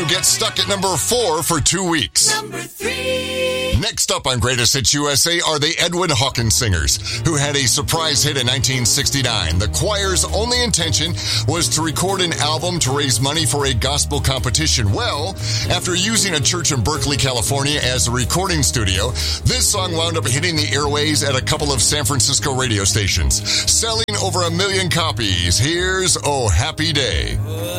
get stuck at number 4 for 2 weeks. Number 3. Next up on Greatest Hits USA are the Edwin Hawkins Singers, who had a surprise hit in 1969. The choir's only intention was to record an album to raise money for a gospel competition. Well, after using a church in Berkeley, California as a recording studio, this song wound up hitting the airways at a couple of San Francisco radio stations, selling over 1 million copies. Here's Oh Happy Day.